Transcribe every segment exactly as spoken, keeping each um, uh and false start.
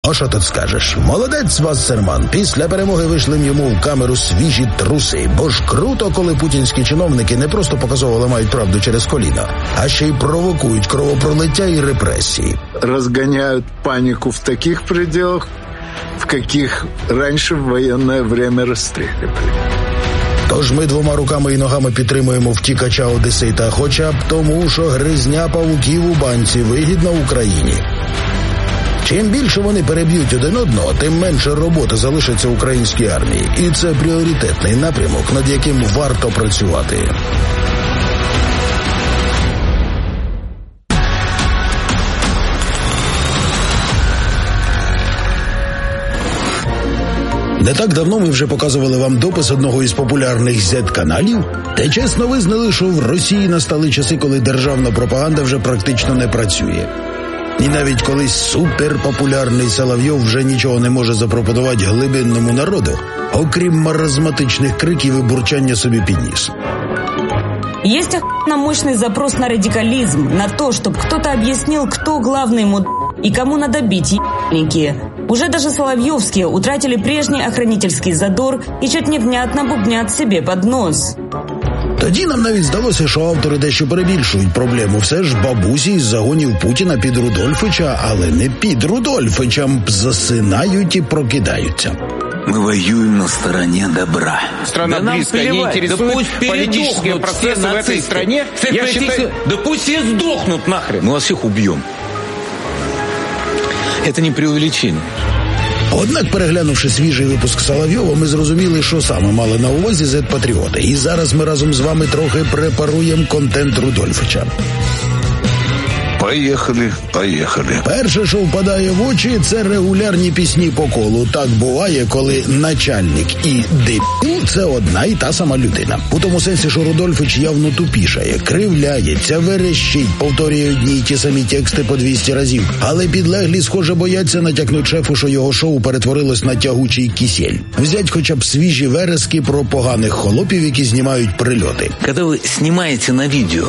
А що тут скажеш? Молодець, Вассерман. Після перемоги вийшли йому в камеру свіжі труси. Бо ж круто, коли путінські чиновники не просто показово ламають правду через коліна, а ще й провокують кровопролиття і репресії. Розганяють паніку в таких пределах, в яких раніше в воєнне время розстрілювали. Тож ми двома руками і ногами підтримуємо втікача одесита, хоча б тому, що гризня павуків у банці вигідна Україні. Чим більше вони переб'ють один одного, тим менше роботи залишиться українській армії. І це пріоритетний напрямок, над яким варто працювати. Не так давно ми вже показували вам допис одного із популярних зет-каналів, де чесно визнали, що в Росії настали часи, коли державна пропаганда вже практично не працює. І навіть колись суперпопулярний Соловйов вже нічого не може запропонувати глибинному народу, окрім маразматичних криків і бурчання собі під ніс. Есть охуенно мощный запрос на радикализм, на то, чтобы кто-то объяснил, кто главный муд... и кому надо бить, ебаники. Уже даже соловьевские утратили прежний охранительский задор и чуть не внятно бубнят себе под нос. Тоді нам навіть здалося, що автори дещо перебільшують проблему. Все ж бабусі із загонів Путіна під Рудольфича, але не під Рудольфичем, засинають і прокидаються. Мы воюем на стороне добра. Страна да близкая, не интересует да политические процессы в этой стране. Я считаю... Да пусть все сдохнут нахрен. Мы вас всех убьем. Это не преувеличение. Однак, переглянувши свіжий випуск Соловйова, ми зрозуміли, що саме мали на увазі зет-патріоти. І зараз ми разом з вами трохи препаруємо контент Рудольфича. Поїхали, поїхали. Перше, що впадає в очі, це регулярні пісні по колу. Так буває, коли начальник і дебіл – це одна і та сама людина. У тому сенсі, що Рудольфич явно тупішає, кривляється, верещить, повторює одні й ті самі тексти по двісті разів. Але підлеглі, схоже, бояться натякнути шефу, що його шоу перетворилось на тягучий кисель. Взять хоча б свіжі верески про поганих холопів, які знімають прильоти. Коли ви знімаєте на відео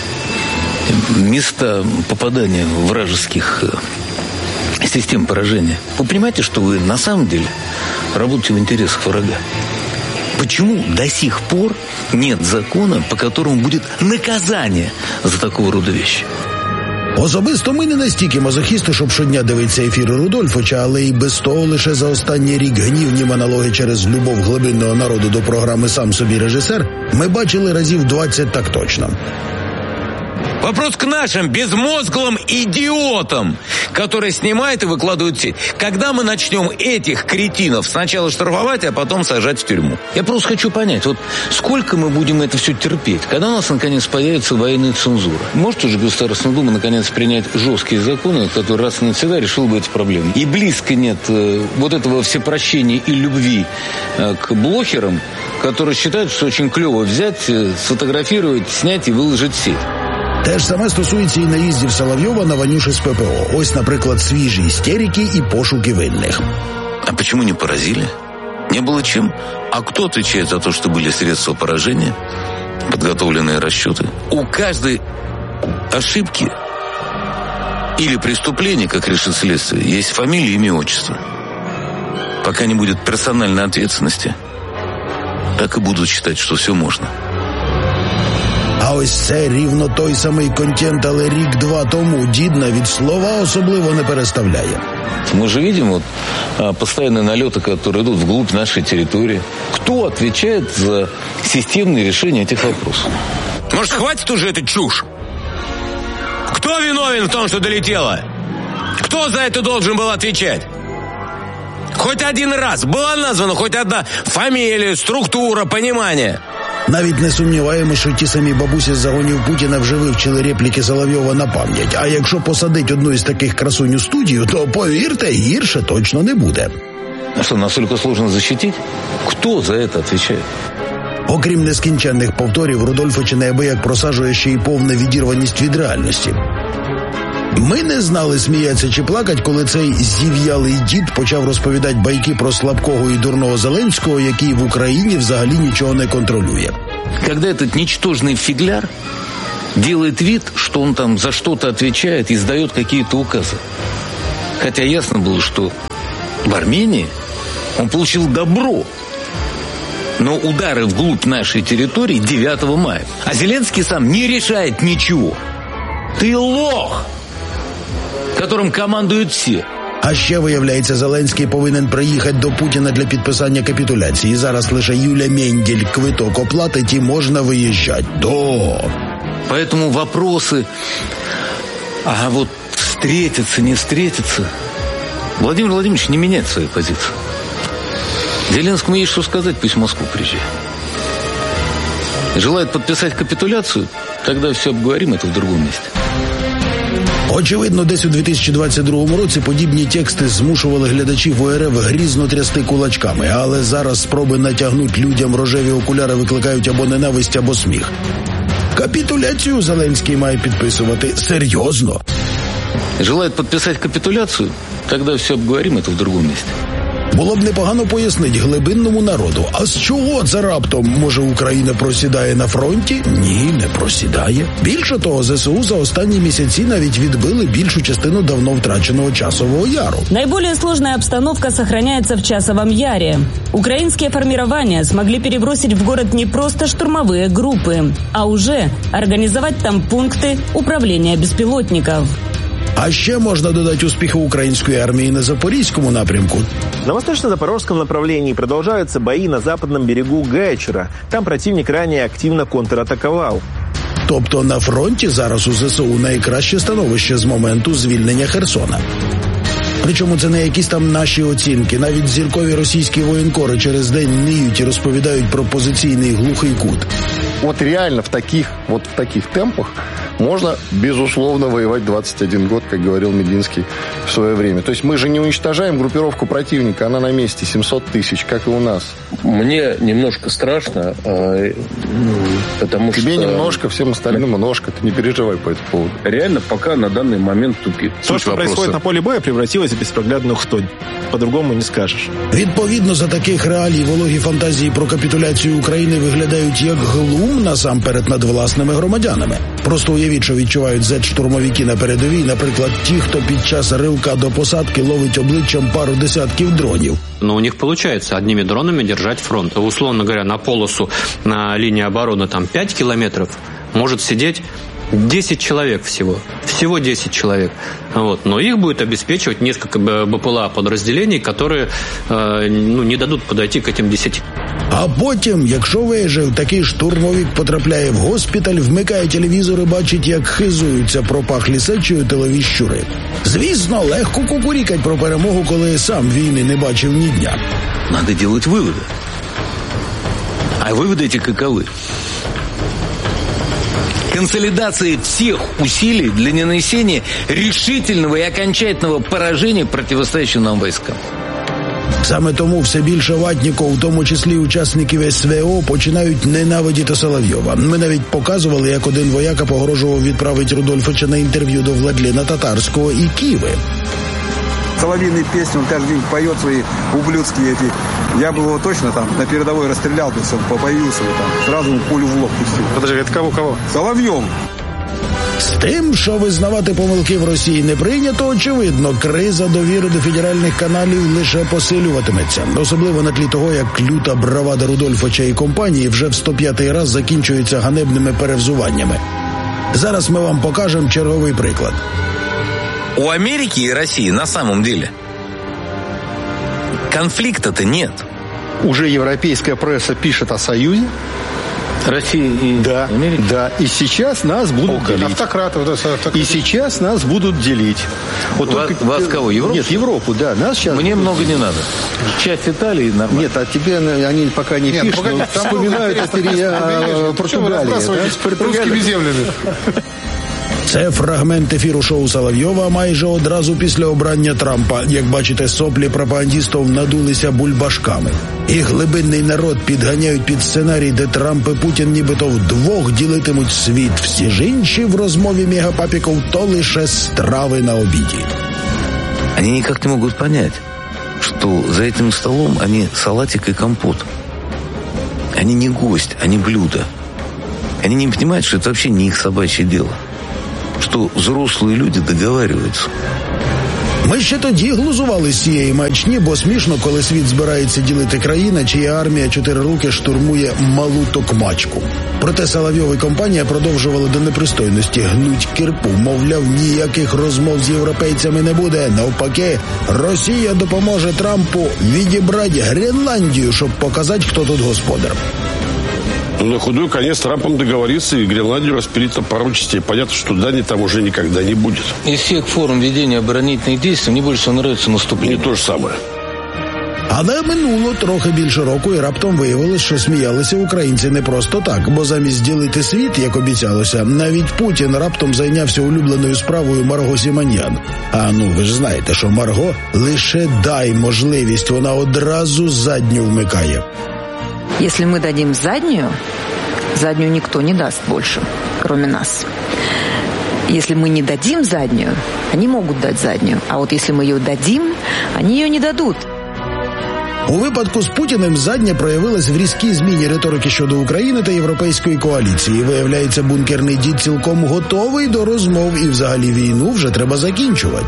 места попадания вражеских систем поражения, вы понимаете, что вы на самом деле работаете в интересах врага? Почему до сих пор нет закона, по которому будет наказание за такого рода вещи? Особисто ми не настільки мазохісти, щоб щодня дивитися ефіри Рудольфича, але і без того лише за останній рік гнівні монологи через любов глибинного народу до програми «Сам собі режисер» ми бачили разів двадцять так точно. Вопрос к нашим безмозглым идиотам, которые снимают и выкладывают в сеть. Когда мы начнем этих кретинов сначала штрафовать, а потом сажать в тюрьму? Я просто хочу понять, вот сколько мы будем это все терпеть? Когда у нас наконец появится военная цензура? Может уже Государственная Дума наконец принять жесткие законы, которые раз и навсегда решил бы эти проблемы? И близко нет э, вот этого всепрощения и любви э, к блогерам, которые считают, что очень клево взять, э, сфотографировать, снять и выложить в сеть. Те ж саме стосується і наїздів Соловйова на Ванюши з ППО. Ось, наприклад, свіжі істерики і пошуки винних. А почему не поразили? Не было чем. А кто отвечает за то, что были средства поражения, подготовленные расчеты? У каждой ошибки или преступления, как решит следствие, есть фамилия, имя, отчество. Пока не будет персональной ответственности, так и будут считать, что все можно. А ось це рівно той самий контент, але рік-два тому дід навіть слова особливо не переставляє. Мы же видим вот постоянные налеты, которые идут вглубь нашей территории. Кто отвечает за системное решение этих вопросов? Может, хватит уже эту чушь? Кто виновен в том, что долетело? Кто за это должен был отвечать? Хоть один раз была названа хоть одна фамилия, структура, понимание. Навіть не сумніваємо, що ті самі бабусі з загонів Путіна вже вивчили репліки Соловйова на пам'ять. А якщо посадить одну із таких красунь у студію, то, повірте, гірше точно не буде. А що, настільки сложно защитить? Хто за це відповідає? Окрім нескінченних повторів, Рудольфич неабияк просаджує ще й повна відірваність від реальності. Ми не знали, сміятися чи плакать, коли цей зів'ялий дід почав розповідати байки про слабкого і дурного Зеленського, який в Україні взагалі нічого не контролює. Когда этот ничтожный фигляр делает вид, что он там за что-то отвечает и издает какие-то указы. Хотя ясно было, что в Армении он получил добро. Но удары вглубь нашей территории дев'ятого мая. А Зеленский сам не решает ничего. Ты лох, которым командують всі. А ще, виявляється, Зеленський повинен приїхати до Путіна для підписання капітуляції. Зараз лише Юля Менділь квиток оплатить і можна виїжджати. До! Поэтому вопросы, а вот встретиться, не встретиться, Владимир Владимирович не меняет своей позиции. Зеленскому есть что сказать, пусть в Москву приезжает. Желает подписать капитуляцию, тогда все обговорим, это в другом месте. Очевидно, десь у дві тисячі двадцять другому році подібні тексти змушували глядачів О Р Ф грізно трясти кулачками, але зараз спроби натягнути людям рожеві окуляри викликають або ненависть, або сміх. Капітуляцію Зеленський має підписувати. Серйозно? Желает подписать капитуляцию, тогда все обговорим, это в другом месте. Було б непогано пояснити глибинному народу, а з чого це раптом, може, Україна просідає на фронті? Ні, не просідає. Більше того, Зе Се У за останні місяці навіть відбили більшу частину давно втраченого Часового Яру. Наиболее сложная обстановка сохраняется в Часовом Яре. Украинские формирования смогли перебросить в город не просто штурмовые группы, а уже организовать там пункты управления беспилотников. А ще можна додати успіхи української армії на Запорізькому напрямку. На восточно-запорожском направлении продолжаются бои на западном берегу Гайчера. Там противник ранее активно контратаковал. Тобто на фронті зараз у Зе Се У найкраще становище з моменту звільнення Херсона. Причому це не якісь там наші оцінки. Навіть зіркові російські воєнкори через день ниють і розповідають про позиційний глухий кут. Вот реально в таких, вот в таких темпах можно, безусловно, воевать двадцать один год, как говорил Мединский в свое время. То есть мы же не уничтожаем группировку противника, она на месте, семьсот тысяч, как и у нас. Мне немножко страшно, потому Тебе что... Тебе немножко, всем остальным немножко, ты не переживай по этому поводу. Реально пока на данный момент тупик. То, что происходит на поле боя, превратилось в беспроглядную хтонь. По-другому не скажешь. Відповідно, за таких реалій вологі фантазії про капітуляцію України виглядають як глум насамперед над власними громадянами. Просто уявіть, що відчувають зет-штурмовики на передовій, наприклад, ті, хто під час ривка до посадки ловить обличчям пару десятків дронів. Но у них получается одними дронами держать фронт. Условно говоря, на полосу, на линии обороны там пять километров может сидеть десять человек всего. Всего десять человек. Вот. Но их будет обеспечивать несколько Бэ Пэ Эл А подразделений, которые э, ну, не дадут подойти к этим десяти. А потім, якщо вижив, такий штурмовик потрапляє в госпіталь, вмикає телевізор і бачить, як хизуються пропахлі сечею тилові щури. Звісно, легко кукурікать про перемогу, коли сам війни не бачив ні дня. Надо делать выводы. А выводы эти каковы? Консолидация всех усилий для нанесения решительного и окончательного поражения противостоящим нам войскам. Саме тому все більше ватніків, в тому числі учасників Ес Ве О, починають ненавидіти Соловйова. Ми навіть показували, як один вояка погрожував відправити Рудольфича на інтерв'ю до Владлена Татарського і Киви. Соловьиные песни, он каждый день поет свои ублюдские эти. Я бы его точно там на передовой расстрелял, то есть он появился бы там, сразу ему пулю в лоб пустил. Подожди, это кого-кого? Соловьев. З тим, що визнавати помилки в Росії не прийнято, очевидно, криза довіри до федеральних каналів лише посилюватиметься. Особливо на тлі того, як люта бравада Рудольфича і компанії вже в сто п'ятий раз закінчується ганебними перевзуваннями. Зараз ми вам покажемо черговий приклад. У Америки и России на самом деле конфликта-то нет. Уже европейская пресса пишет о союзе. Россия и да, Америка? Да, и сейчас нас будут О, делить. Автократы, вот это, автократы. И сейчас нас будут делить. Вот вас, только... вас кого, Европу? Нет, Европу, да. Нас сейчас... Мне много не надо. Часть Италии нормально. Нет, а тебе они пока не Нет, пишут, но вспоминают о Португалии. Русскими землями. Це фрагмент ефіру шоу Соловйова майже одразу після обрання Трампа. Як бачите, соплі пропагандістів надулися бульбашками. І глибинний народ підганяють під сценарій, де Трамп і Путін нібито вдвох ділитимуть світ. Всі ж інші в розмові мегапапіків то лише страви на обіді. Они никак не могут понять, что за этим столом они салатик и компот. Они не гость, они блюдо. Они не понимают, что это вообще не их собачье дело. Что взрослые люди договариваются. Ми ще тоді глузували з цієї маячні, бо смішно, коли світ збирається ділити країна, чия армія чотири роки штурмує малу токмачку. Проте Соловйов і компанія продовжували до непристойності гнуть кирпу. Мовляв, ніяких розмов з європейцями не буде. Навпаки, Росія допоможе Трампу відібрати Гренландію, щоб показати, хто тут господар. Ну, на худой конец с Трампом договориться и Гренландию распилить на пару частей. Понятно, что Дани там уже никогда не будет. Из всех форм ведения оборонительных действий мне больше нравится наступление. Не то же самое. Але минуло трохи більше року, і раптом виявилось, що сміялися українці не просто так, бо замість ділити світ, як обіцялося, навіть Путін раптом зайнявся улюбленою справою Марго Сіманян. А ну, ви ж знаєте, що Марго лише дай можливість, вона одразу задню вмикає. Если мы дадим заднюю, заднюю никто не даст больше, кроме нас. Если мы не дадим заднюю, они могут дать заднюю. А вот если мы ее дадим, они ее не дадут. У випадку з Путіним задня проявилась в різкій зміні риторики щодо України та європейської коаліції. Виявляється, бункерний дід цілком готовий до розмов, і взагалі війну вже треба закінчувати.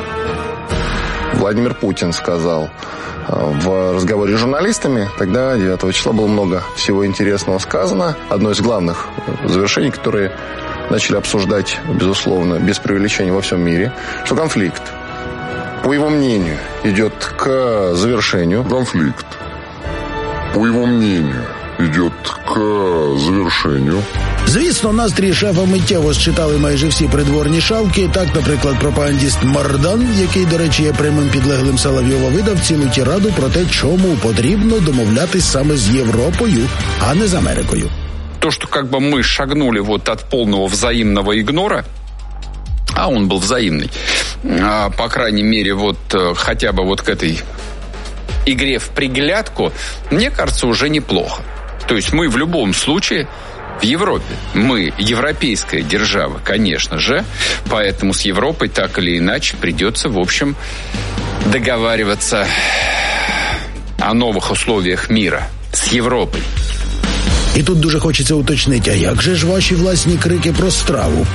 Владимир Путин сказал в разговоре с журналистами, тогда девятого числа было много всего интересного сказано. Одно из главных завершений, которые начали обсуждать, безусловно, без преувеличения во всем мире, что конфликт, по его мнению, идет к завершению. Конфликт, по его мнению, идет к завершению. Звісно, настрій шефа миттєво считали майже всі придворні шавки. Так, наприклад, пропагандіст Мардан, який, до речі, є прямим підлеглим Соловйова, видав цілу тираду про те, чому потрібно домовлятись саме з Європою, а не з Америкою. То, что как бы мы шагнули вот от полного взаимного игнора, а он был взаимный, по крайней мере, вот хотя бы вот к этой игре в приглядку, мне кажется, уже неплохо. То есть мы в любом случае в Европе. Мы европейская держава, конечно же, поэтому с Европой так или иначе придется, в общем, договариваться о новых условиях мира с Европой. І тут дуже хочеться уточнити, а як же ж ваші власні крики про страву?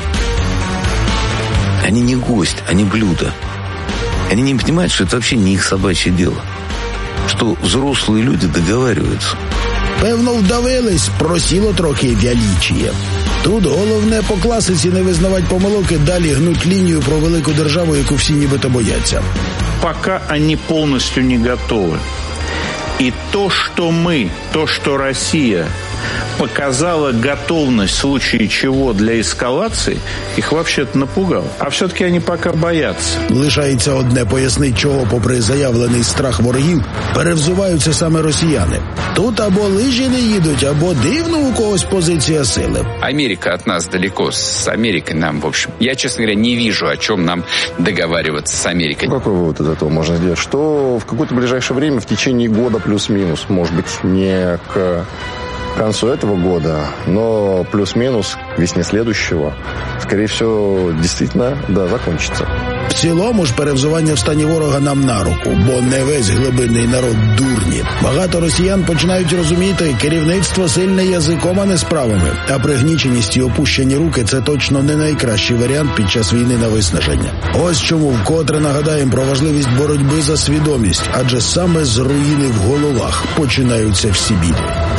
Они не гость, они блюдо. Они не понимают, что это вообще не их собачье дело. Что взрослые люди договариваются. Певно, вдавились, просіло трохи вялічіє. Тут головне по класиці не визнавати помилок і далі гнуть лінію про велику державу, яку всі нібито бояться. Пока они полностью не готовы. И то, что мы, то, что Россия показала готовность в случае чего для эскалации, их вообще-то напугало. А все-таки они пока боятся. Лишається одне пояснить, чого, попри заявлений страх ворогів, перевзуваються саме росіяни. Тут або лижі не їдуть, або дивно у когось позиція сили. Америка от нас далеко. С Америкой нам, в общем, я, честно говоря, не вижу, о чем нам договариваться с Америкой. Какой вывод из этого можно сделать? Что в какое-то ближайшее время, в течение года плюс-минус, может быть, не к к концу этого года, но плюс-минус к весне следующего, скорее всего, действительно, да, закончится. В цілому ж перевзування в стані ворога нам на руку, бо не весь глибинний народ дурні. Багато росіян починають розуміти, керівництво сильне язиком, а не справами. А пригніченість і опущені руки – це точно не найкращий варіант під час війни на виснаження. Ось чому вкотре нагадаємо про важливість боротьби за свідомість, адже саме з руїни в головах починаються всі біди.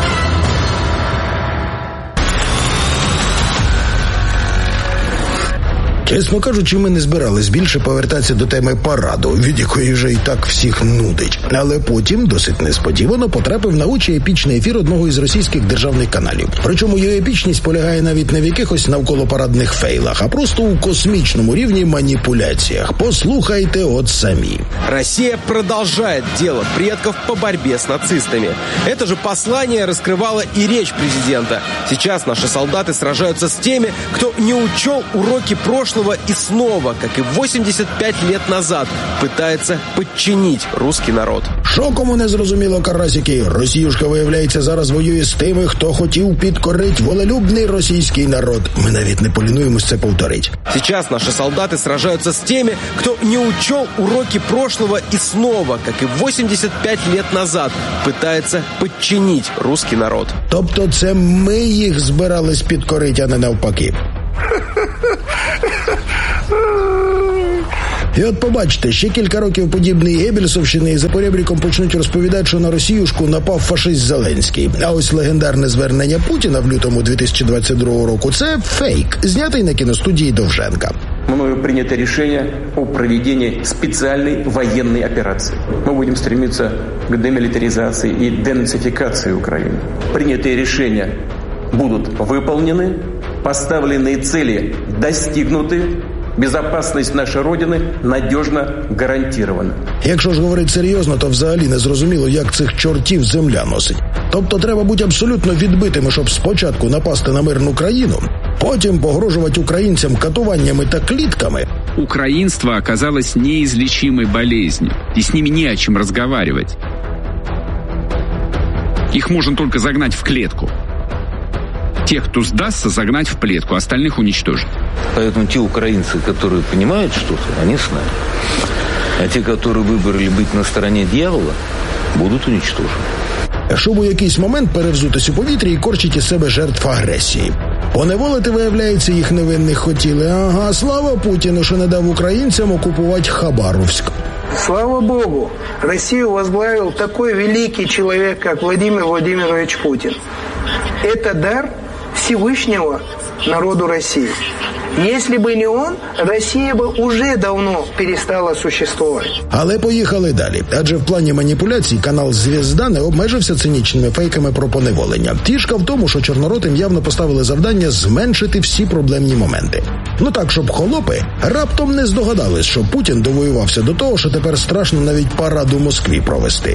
Чесно кажучи, ми не збирались більше повертатися до теми параду, від якої вже і так всіх нудить. Але потім, досить несподівано, потрапив на очі епічний ефір одного із російських державних каналів. Причому її епічність полягає навіть не в якихось навколопарадних фейлах, а просто у космічному рівні маніпуляціях. Послухайте от самі. Россия продолжает дело предков по борьбе с нацистами. Это же послание раскрывала и речь президента. Сейчас наши солдаты сражаются с теми, кто не учел уроки прошлого и снова, как и восемьдесят пять лет назад, пытается подчинить русский народ. Що кому не зрозуміло, карасики? Росіюшка, виявляється, зараз воює з тими, хто хотів підкорити волелюбний російський народ. Ми навіть не полінуємось це повторити. Сейчас наши солдаты сражаются с теми, кто не учел уроки прошлого и снова, как и восемьдесят пять лет назад, пытается подчинить русский народ. Тобто це ми їх збирались підкорити, а не навпаки. І от побачите, ще кілька років подібної Геббельсовщини і за поребріком почнуть розповідати, що на Росіюшку напав фашист Зеленський. А ось легендарне звернення Путіна в лютому дві тисячі двадцять другого року – це фейк, знятий на кіностудії Довженка. Мною принято решение о проведении специальной военной операции. Мы будем стремиться к демилитаризации и денацификации Украины. Принятые решения будут выполнены, поставленные цели достигнуты, безопасность нашої Родини надіжно гарантована. Якщо ж говорити серйозно, то взагалі не зрозуміло, як цих чортів земля носить. Тобто треба бути абсолютно відбитими, щоб спочатку напасти на мирну країну, потім погрожувати українцям катуваннями та клітками. Украинство оказалось неизлечимой болезнью, и с ними не о чем разговаривать. Их можно только загнать в клетку. Тех, кто сдастся, загнать в клетку, остальных уничтожить. Поэтому те украинцы, которые понимают что-то, они с нами. А те, которые выбрали быть на стороне дьявола, будут уничтожены. Щоб у якийсь момент перевзутись у повітрі і корчить із себе жертв агресії. Поневолити, виявляється, їх невинних хотіли. Ага, слава Путіну, що не дав українцям окупувати Хабаровськ. Слава Богу, Россию возглавил такой великий человек, как Владимир Владимирович Путин. Это дар Всевышнего народу России. Если бы не он, Россия бы уже давно перестала существовать. Але поїхали далі. Адже в плані маніпуляцій канал «Звізда» не обмежився цинічними фейками про поневолення. Фішка в тому, що чорноротим явно поставили завдання зменшити всі проблемні моменти. Ну так, щоб холопи раптом не здогадались, що Путін довоювався до того, що тепер страшно навіть парад у Москві провести.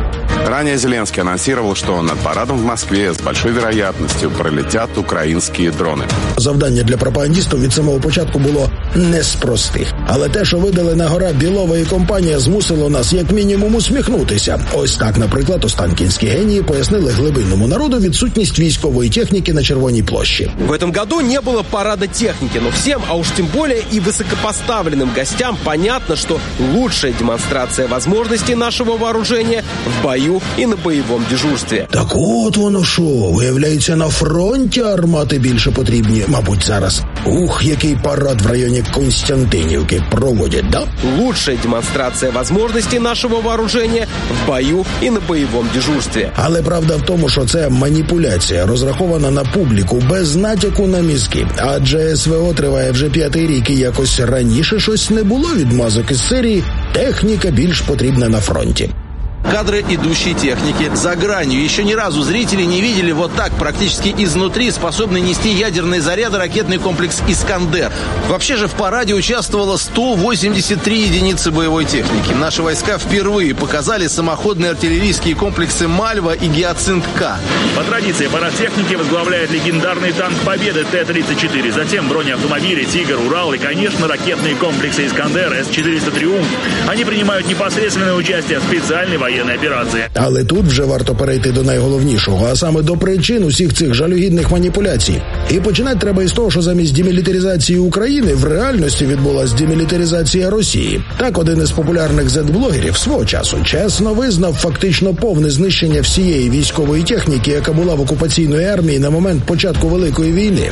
Ранее Зеленский анонсировал, что над парадом в Москве с большой вероятностью пролетят украинские дроны. Завдання для пропагандистів від самого початку було не з простих. Але те, що видалена гора Білова і компанія, змусило нас як мінімум усміхнутися. Ось так, наприклад, останкінські генії пояснили глибинному народу відсутність військової техніки на Червоній площі. В этом году не было парада техники, но всем, а уж тем более и высокопоставленным гостям понятно, что лучшая демонстрация возможностей нашего вооружения в бою і на бойовому дежурстві. Так от воно що, виявляється, на фронті армати більше потрібні, мабуть, зараз. Ух, який парад в районі Константинівки проводять, да? Лучшая демонстрация возможностей нашего вооружения в бою і на бойовому дежурстві. Але правда в тому, що це маніпуляція, розрахована на публіку, без натяку на мізки. Адже СВО триває вже п'ятий рік і якось раніше щось не було відмазок із серії «Техніка більш потрібна на фронті». Кадры идущей техники за гранью. Еще ни разу зрители не видели вот так, практически изнутри, способный нести ядерные заряды ракетный комплекс «Искандер». Вообще же в параде участвовало сто восемьдесят три единицы боевой техники. Наши войска впервые показали самоходные артиллерийские комплексы «Мальва» и «Гиацинт-К». По традиции парад техники возглавляет легендарный танк «Победы» Т тридцать четыре. Затем бронеавтомобили «Тигр», «Урал» и, конечно, ракетные комплексы «Искандер», С четыреста «Триумф». Они принимают непосредственное участие в специальной воєнної операції. Але тут вже варто перейти до найголовнішого, а саме до причин усіх цих жалюгідних маніпуляцій. І починати треба із того, що замість демілітаризації України в реальності відбулась демілітаризація Росії. Так, один із популярних зет-блогерів свого часу чесно визнав фактично повне знищення всієї військової техніки, яка була в окупаційної армії на момент початку Великої війни.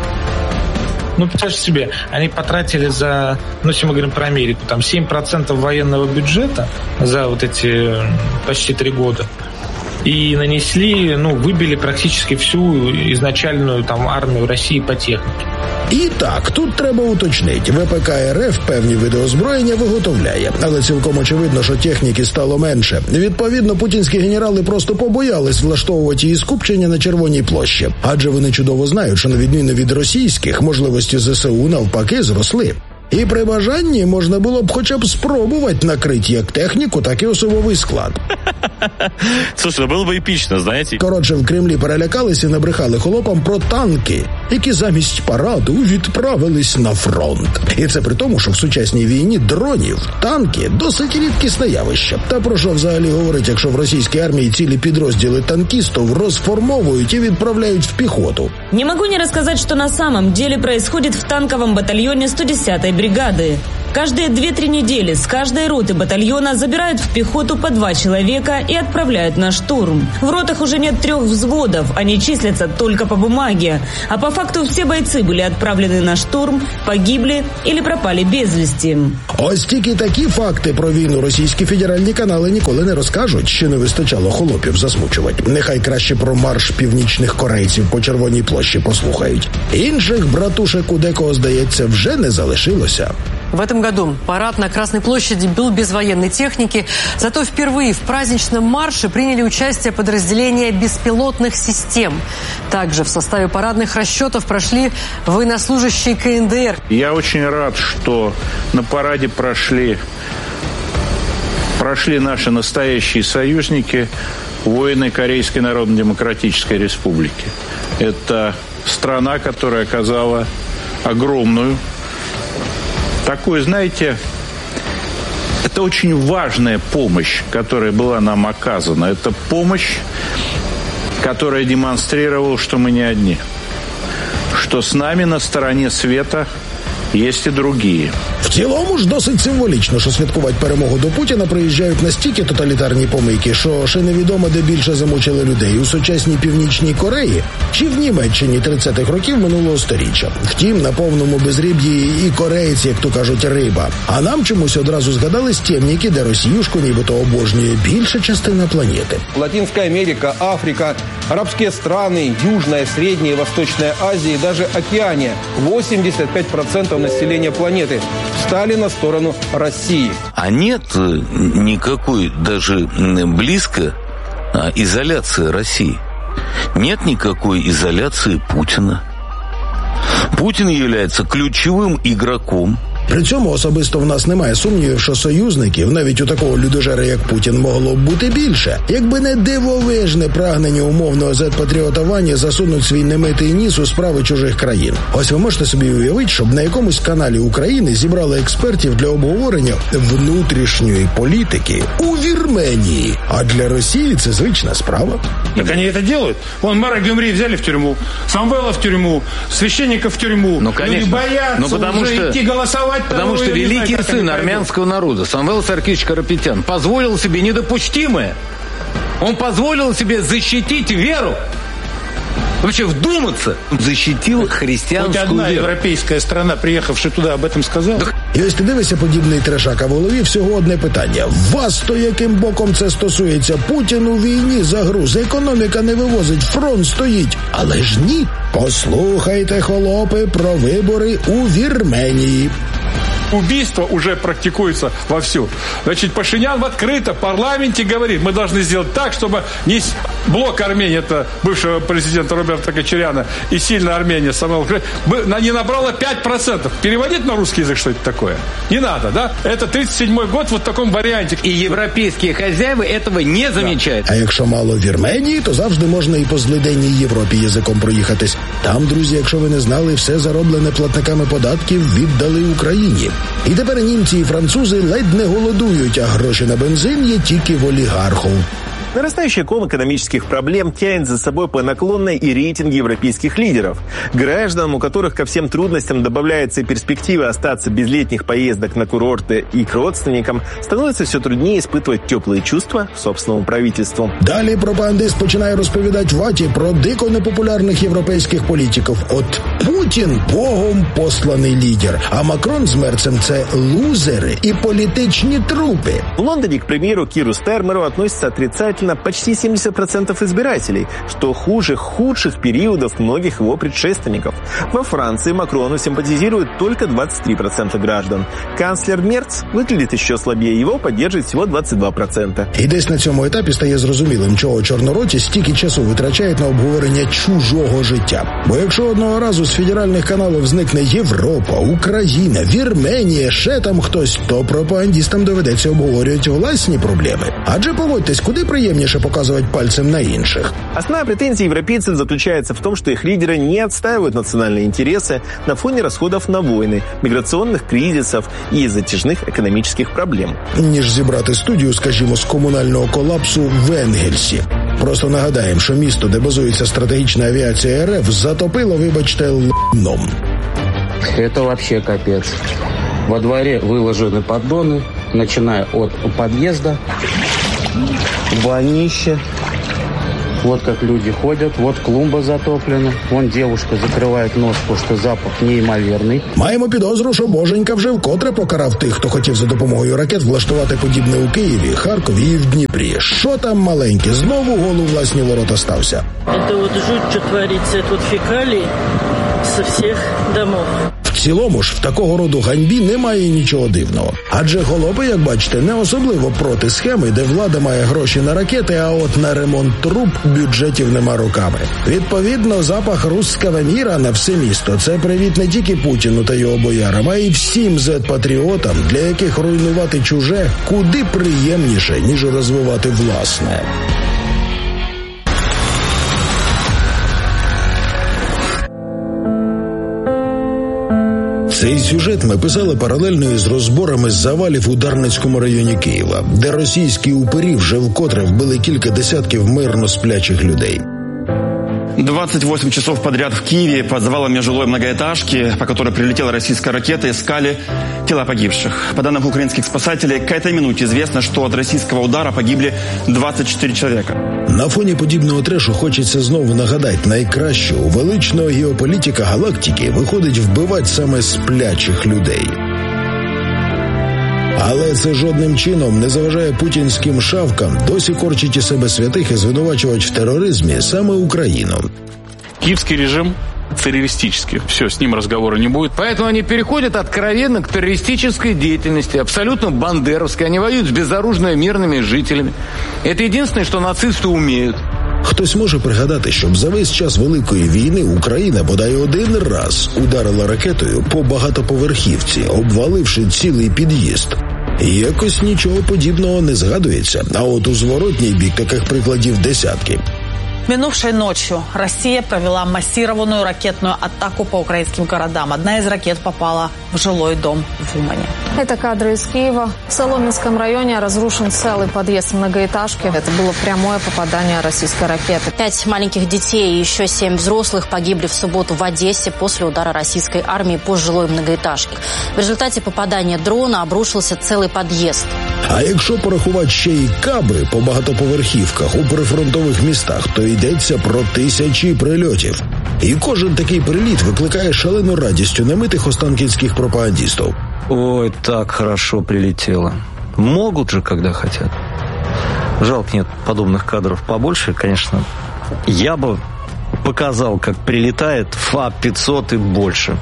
Ну, представьте себе, они потратили за, ну, если мы говорим про Америку, там семь процентов военного бюджета за вот эти почти три года. И нанесли, ну, выбили практически всю изначальную там армию России по технике. І так, тут треба уточнити. ВПК РФ певні види озброєння виготовляє, але цілком очевидно, що техніки стало менше. Відповідно, путінські генерали просто побоялись влаштовувати її скупчення на Червоній площі. Адже вони чудово знають, що на відміну від російських, можливості ЗСУ навпаки зросли. І при бажанні можна було б хоча б спробувати накрити як техніку, так і особовий склад. Слушай, ну було б епічно, знаєте. Коротше, в Кремлі перелякались і набрехали холопам про танки, які замість параду відправились на фронт. І це при тому, що в сучасній війні дронів, танки – досить рідкісне явище. Та про що взагалі говорить, якщо в російській армії цілі підрозділи танкістів розформовують і відправляють в піхоту? Не могу не рассказать, что на самом деле происходит в танковом батальоне сто десятой бригады. Каждые две-три недели с каждой роты батальона забирают в пехоту по два человека и отправляют на штурм. В ротах уже нет трех взводов, они числятся только по бумаге. А по факту все бойцы были отправлены на штурм, погибли или пропали без вести. Ось тільки такі факти про війну російські федеральні канали ніколи не розкажуть, що не вистачало холопів засмучувати. Нехай краще про марш північних корейців по Червоній площі послухають. Інших братушек у декого, здається, вже не залишилося. В этом году парад на Красной площади был без военной техники, зато впервые в праздничном марше приняли участие подразделения беспилотных систем. Также в составе парадных расчетов прошли военнослужащие ка эн дэ эр. Я очень рад, что на параде прошли, прошли наши настоящие союзники, воины Корейской Народно-Демократической Республики. Это страна, которая оказала огромную, такую, знаете, это очень важная помощь, которая была нам оказана. Это помощь, которая демонстрировала, что мы не одни. Что с нами на стороне света есть і другі. В цілому ж досить символічно, що святкувати перемогу до Путіна приїжджають настільки тоталітарні помийки, що ще невідомо, де більше замучили людей – у сучасній Північній Кореї чи в Німеччині тридцятих років минулого сторіччя. Втім, на повному безриб'ї і корейці, як то кажуть, риба. А нам чомусь одразу згадались темніки, де Росіюшку нібито обожнює більша частина планети. Латинська Америка, Африка, арабские страны, Южная, Средняя и Восточная Азия и даже Океания – восемьдесят пять процентов населения планеты встали на сторону России. А нет никакой даже близко изоляции России. Нет никакой изоляции Путина. Путин является ключевым игроком. При цьому особисто в нас немає сумнівів, що союзників, навіть у такого людожера, як Путін, могло б бути більше. Якби не дивовижне прагнення умовного зет-патріотування засунуть свій немитий ніс у справи чужих країн. Ось ви можете собі уявити, щоб на якомусь каналі України зібрали експертів для обговорення внутрішньої політики у Вірменії. А для Росії це звична справа. Так они это делают. Вон мэра Гюмри взяли в тюрьму, Самвела в тюрьму, священников в тюрьму. Ну, конечно. Люди боятся ну, потому уже что... идти голосовать. Потому что великий знаю, сын армянского народа Самвел Саркисович Карапетян позволил себе недопустимое. Он позволил себе защитить веру. Вообще вдуматься. Защитил христианскую веру. Хоть одна европейская страна, приехавшая туда, об этом сказала? І ось ти дивишся подібний трешак, а в голові всього одне питання. Вас то яким боком це стосується? Путін у війні загруз, економіка не вивозить, фронт стоїть. Але ж ні. Послухайте, холопи, про вибори у Вірменії. Убийство уже практикуется вовсю. Значит, Пашинян в открытом парламенте говорит, мы должны сделать так, чтобы не блок Армении, это бывшего президента Роберта Кочаряна, и сильная Армения, Самвел, не набрала пять процентов. Переводить на русский язык, что это такое? Не надо, да? Это тридцать седьмой год вот в таком варианте. И европейские хозяева этого не замечают. А якщо мало Вірменії, то завжди можна і по злиденній Європі язиком проїхатись. Там, друзі, якщо ви не знали, все зароблене платниками податків віддали Україні. І тепер німці і французи ледь не голодують, а гроші на бензин є тільки в олігархів. Нарастающий ком экономических проблем тянет за собой по наклонной и рейтинг европейских лидеров. Гражданам, у которых ко всем трудностям добавляется и перспектива остаться без летних поездок на курорты и к родственникам, становится все труднее испытывать теплые чувства к собственному правительству. Далі пропагандист починає розповідати ваті про дико непопулярних європейських політиків. От Путін – богом посланий лідер, а Макрон з Мерцем – це лузери і політичні трупи. В Лондоне к премьеру Киру Стармеру относятся отрицательно почти семьдесят процентов избирателей, что хуже худших периодов многих его предшественников. Во Франции Макрону симпатизирует только двадцать три процента граждан. Канцлер Мерц выглядит еще слабее, его поддерживает всего двадцять два процента. І десь на цьому етапі стає зрозумілим, чого чорнороті стільки часу витрачають на обговорення чужого життя. Бо якщо одного разу з федеральних каналів зникне Європа, Україна, Вірменія, ще там хтось, то пропагандистам доведеться обговорювати власні проблеми. Адже погодьтесь, куди приємніше показывать пальцем на інших. Основная претензия европейцев заключается в том, что их лидеры не отстаивают национальные интересы на фоне расходов на войны, миграционных кризисов и затяжных экономических проблем. Ніж зібрати студію, скажімо, з комунального колапсу в Енгельсі. Просто нагадаємо, що місто, де базується стратегічна авіація РФ, затопило, вибачте, л**ном. Это вообще капец. Во дворе выложены поддоны, начиная от подъезда, банище. Вот как люди ходят, вот клумба затоплена, вон девушка закриває нос, бо що запах неймовірний. Маємо підозру, що Боженька вже вкотре покарав тих, хто хотів за допомогою ракет влаштувати подібне у Києві, Харкові і в Дніпрі. Що там маленьке, знову голу власні ворота стався. Це от жуть, що твориться, тут фекалії з всіх домов. В цілому ж в такого роду ганьбі немає нічого дивного. Адже холопи, як бачите, не особливо проти схеми, де влада має гроші на ракети, а от на ремонт труб бюджетів нема руками. Відповідно, запах руського міра на все місто – це привіт не тільки Путіну та його боярам, а й всім зет-патріотам, для яких руйнувати чуже куди приємніше, ніж розвивати власне. Цей сюжет ми писали паралельно із розборами завалів у Дарницькому районі Києва, де російські упирі вже вкотре вбили кілька десятків мирно сплячих людей. двадцать восемь часов подряд в Киеве под завалами жилой многоэтажки, по которой прилетела российская ракета, искали тела погибших. По данным украинских спасателей, к этой минуте известно, что от российского удара погибли двадцять чотири человека. На фоні подібного трешу хочеться знову нагадати, найкраще у величного геополітика галактики виходить вбивати саме сплячих людей. Але це жодним чином не заважає путінським шавкам досі корчити із себе святих і звинувачувати в тероризмі саме Україну. Киевский режим террористический. Все, с ним разговора не будет. Поэтому они переходят откровенно к террористической деятельности, абсолютно бандеровской. Они воюют с безоружными мирными жителями. Это единственное, что нацисты умеют. Хтось може пригадати, щоб за весь час Великої війни Україна бодай один раз ударила ракетою по багатоповерхівці, обваливши цілий під'їзд. Якось нічого подібного не згадується, а от у зворотній бік таких прикладів десятки. Минувшей ночью Россия провела массированную ракетную атаку по украинским городам. Одна из ракет попала в жилой дом в Умане. Это кадры из Киева. В Соломенском районе разрушен целый подъезд многоэтажки. Это было прямое попадание российской ракеты. Пять маленьких детей и еще семь взрослых погибли в субботу в Одессе после удара российской армии по жилой многоэтажке. В результате попадания дрона обрушился целый подъезд. А якщо порахувати ще й каби по багатоповерхівках у прифронтових містах, то йдеться про тисячі прильотів. І кожен такий приліт викликає шалену радість у немитих останкінських пропагандистов. Ой, так хорошо прилетело. Могут же, когда хотят. Жалко, нет подобных кадров побольше, конечно. Я бы показал, как прилетает Фа пятьсот и больше.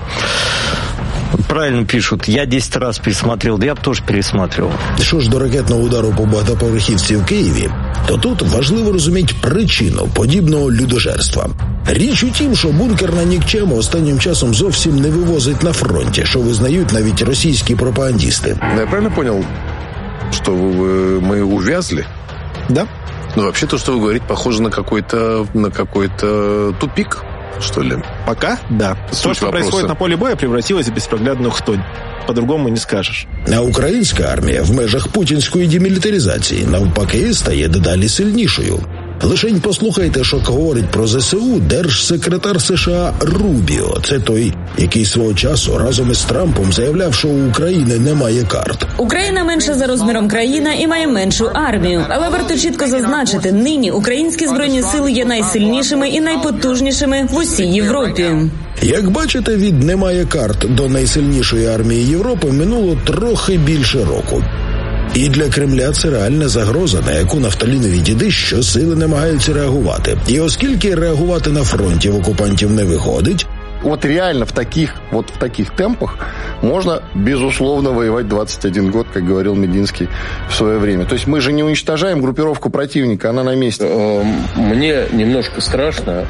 Правильно пишут, я десять раз пересмотрел, да я б теж пересматривав. Що ж до ракетного удару по багатоповерхівці в Києві, то тут важливо розуміти причину подібного людожерства. Річ у тім, що бункерна нікчема останнім часом зовсім не вивозить на фронті, що визнають навіть російські пропагандисти. Я правильно понял, что вы, мы увязли? Да. Ну, вообще то, что вы говорите, похоже на какой-то, на какой-то тупик, что ли? Пока, да. Суть то, что вопроса. происходит на поле боя, превратилось в беспроглядную хтонь. По-другому не скажеш. А українська армія в межах путінської демілітаризації навпаки стає дедалі сильнішою. Лишень послухайте, що говорить про ЗСУ держсекретар США Рубіо. Це той, який свого часу разом із Трампом заявляв, що у України немає карт. Україна менша за розміром країна і має меншу армію. Але варто чітко зазначити, нині українські збройні сили є найсильнішими і найпотужнішими в усій Європі. Як бачите, від «немає карт» до найсильнішої армії Європи минуло трохи більше року. І для Кремля це реальна загроза, на яку нафталінові діди щосили намагаються реагувати. І оскільки реагувати на фронті в окупантів не виходить... Вот реально в таких, вот в таких темпах можно, безусловно, воевать двадцать один год, как говорил Мединский в свое время. То есть мы же не уничтожаем группировку противника, она на месте. Мне немножко страшно,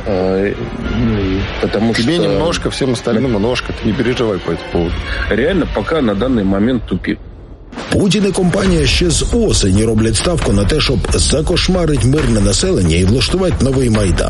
потому Тебе что... Тебе немножко, всем остальным немножко. Ты не переживай по этому поводу. Реально пока на данный момент тупик. Путін і компанія ще з осені роблять ставку на те, щоб закошмарити мирне населення і влаштувати новий Майдан.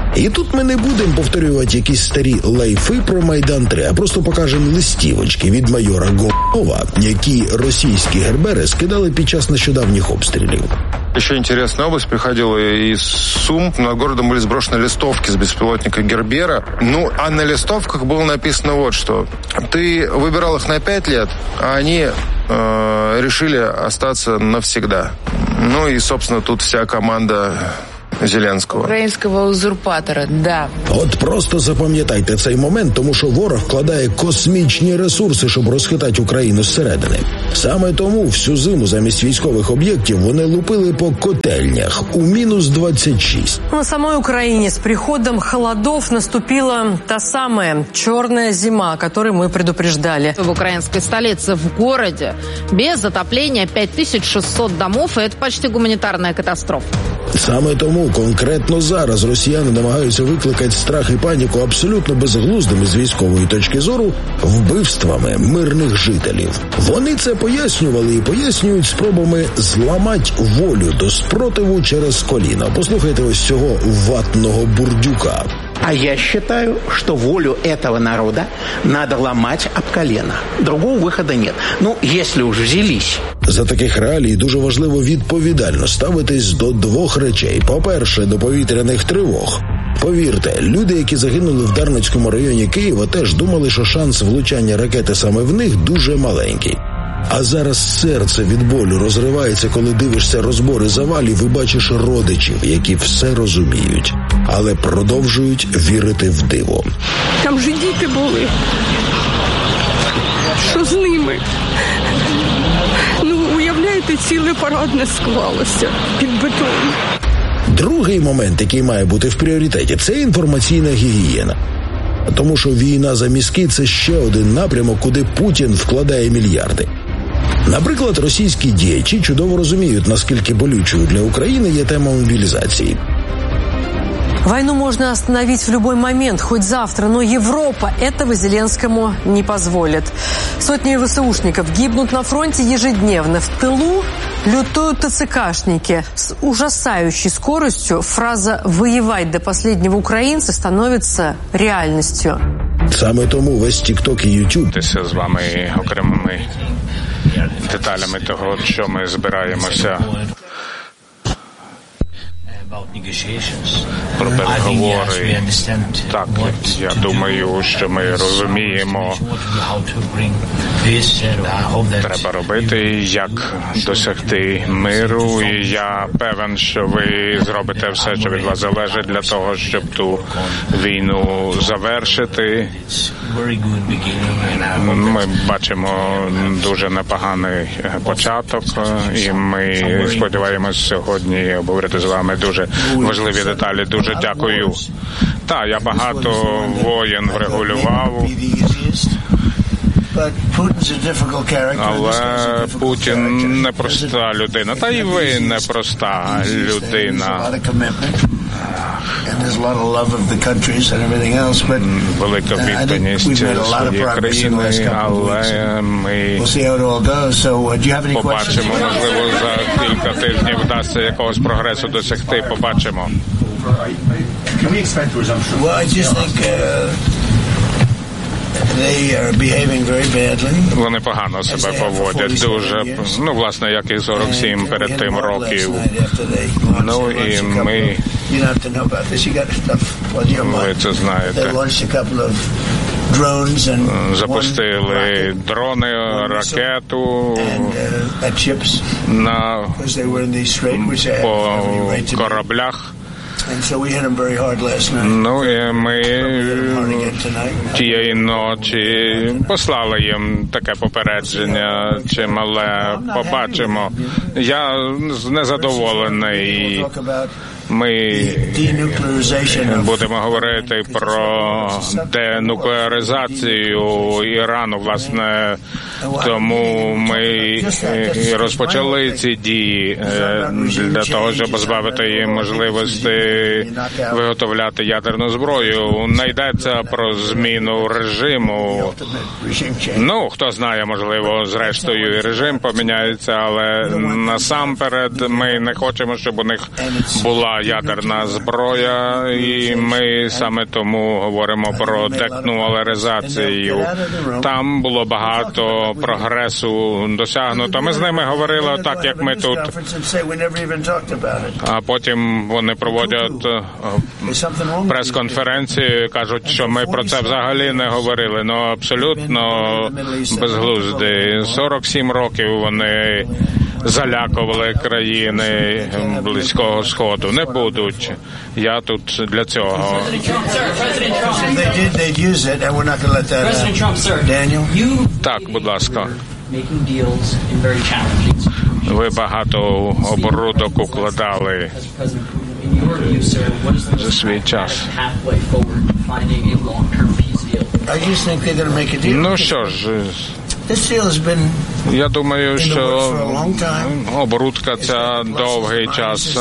І тут ми не будемо повторювати якісь старі лайфи про Майдан три, а просто покажемо листівочки від майора Голова, які російські гербери скидали під час нещодавніх обстрілів. Еще интересная область. Приходила из Сум. Над городом были сброшены листовки с беспилотника Гербера. Ну, а на листовках было написано вот что. Ты выбирал их на пять лет, а они э, решили остаться навсегда. Ну и, собственно, тут вся команда Зеленського. Українського узурпатора, да. От просто запам'ятайте цей момент, тому що ворог вкладає космічні ресурси, щоб розхитати Україну зсередини. Саме тому всю зиму замість військових об'єктів вони лупили по котельнях у мінус двадцять шість. На самой Украине с приходом холодов наступила та самая черная зима, о которой мы предупреждали. В украинской столице, в городе, без отопления пять тысяч шестьсот домов, и это почти гуманитарная катастрофа. Саме тому конкретно зараз росіяни намагаються викликати страх і паніку абсолютно безглуздими з військової точки зору вбивствами мирних жителів. Вони це пояснювали і пояснюють спробами зламати волю до спротиву через коліна. Послухайте ось цього ватного бурдюка. А я считаю, что волю этого народа надо ломать об колено. Другого выхода нет. Ну, если уж взялись. За таких реалій дуже важливо відповідально ставитись до двох речей. По-перше, до повітряних тривог. Повірте, люди, які загинули в Дарницькому районі Києва, теж думали, що шанс влучання ракети саме в них дуже маленький. А зараз серце від болю розривається, коли дивишся розбори завалів і бачиш родичів, які все розуміють, але продовжують вірити в диво. Там же діти були. Що з ними? Ну, уявляєте, ціле парадне склалося під бетон. Другий момент, який має бути в пріоритеті, це інформаційна гігієна. Тому що війна за мізки – це ще один напрямок, куди Путін вкладає мільярди. Наприклад, російські діячі чудово розуміють, наскільки болючою для України є тема мобілізації. Войну можно остановить в любой момент, хоть завтра, но Европа этого Зеленскому не позволит. Сотни ВСУшников гибнут на фронте ежедневно. В тылу лютуют ТЦКшники. С ужасающей скоростью фраза «воевать до последнего украинца» становится реальностью. Саме тому весь TikTok і YouTube з вами окремими деталями того, що ми збираємося про переговори. Так, я думаю, що ми розуміємо, треба робити, як досягти миру, і я певен, що ви зробите все, що від вас залежить для того, щоб ту війну завершити. Ми бачимо дуже непоганий початок, і ми сподіваємось сьогодні обговорити з вами дуже важливі деталі. Дуже дякую. Так, я багато воєн врегулював. Але Путін непроста людина. Та і ви непроста людина. Велика відданість своєї країни, але ми побачимо, можливо, за кілька тижнів вдасться якогось прогресу досягти, побачимо. Вони погано себе поводять, дуже, ну, власне, як і сорок сім перед тим років. Ну, і ми, ви це знаєте, запустили дрони, ракету на, по кораблях. Ну, і ми тієї ночі послали їм таке попередження чимале. Побачимо. Я незадоволений. Ми будемо говорити про денуклеаризацію Ірану, власне, тому ми розпочали ці дії для того, щоб позбавити їм можливості виготовляти ядерну зброю. Не йдеться про зміну режиму. Ну, хто знає, можливо, зрештою і режим поміняється, але насамперед ми не хочемо, щоб у них була була ядерна зброя, і ми саме тому говоримо про денуклеаризацію. Там було багато прогресу досягнуто. Ми з ними говорили так, як ми тут. А потім вони проводять прес-конференції, кажуть, що ми про це взагалі не говорили. Ну, абсолютно безглузді. сорок сім років вони залякували країни Близького Сходу. Не будуть. Я тут для цього. Так, будь ласка. Ви багато оборудок укладали за свій час. Ну що ж, я думаю, що оборудка ця довгий час